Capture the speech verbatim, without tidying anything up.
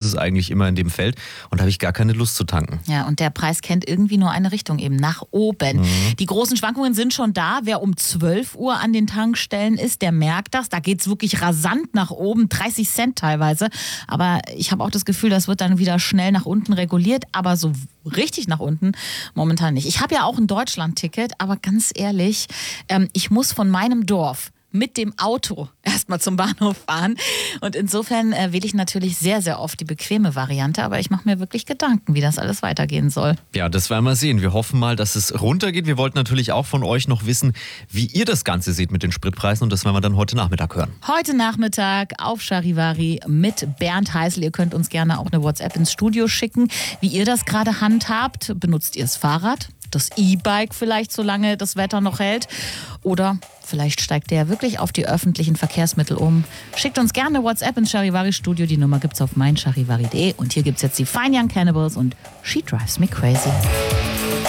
es eigentlich immer in dem Feld. Und da habe ich gar keine Lust zu tanken. Ja, und der Preis kennt irgendwie nur eine Richtung, eben nach oben. Mhm. Die großen Schwankungen sind schon da. Wer um zwölf Uhr an den Tankstellen ist, der merkt das. Da geht es wirklich rasant nach oben, dreißig Cent teilweise. Aber ich habe auch das Gefühl, das wird dann wieder schnell nach unten reguliert. Aber so richtig nach unten momentan nicht. Ich habe ja auch ein Deutschland-Ticket, aber ganz ehrlich, ähm, ich muss von meinem Dorf mit dem Auto erstmal zum Bahnhof fahren. Und insofern äh, wähle ich natürlich sehr, sehr oft die bequeme Variante. Aber ich mache mir wirklich Gedanken, wie das alles weitergehen soll. Ja, das werden wir sehen. Wir hoffen mal, dass es runtergeht. Wir wollten natürlich auch von euch noch wissen, wie ihr das Ganze seht mit den Spritpreisen. Und das werden wir dann heute Nachmittag hören. Heute Nachmittag auf Charivari mit Bernd Heißel. Ihr könnt uns gerne auch eine WhatsApp ins Studio schicken, wie ihr das gerade handhabt. Benutzt ihr das Fahrrad? Das E-Bike vielleicht, solange das Wetter noch hält? Oder vielleicht steigt der wirklich auf die öffentlichen Verkehrsmittel um. Schickt uns gerne WhatsApp ins Charivari-Studio. Die Nummer gibt's auf mein charivari punkt de. Und hier gibt's jetzt die Fine Young Cannibals und She Drives Me Crazy.